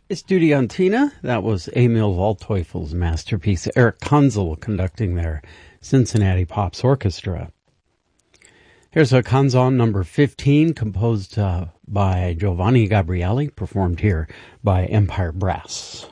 Estudiantina, that was Emil Waldteufel's masterpiece. Eric Kanzel conducting their Cincinnati Pops Orchestra. Here's a Canzon number 15, composed by Giovanni Gabrieli, performed here by Empire Brass.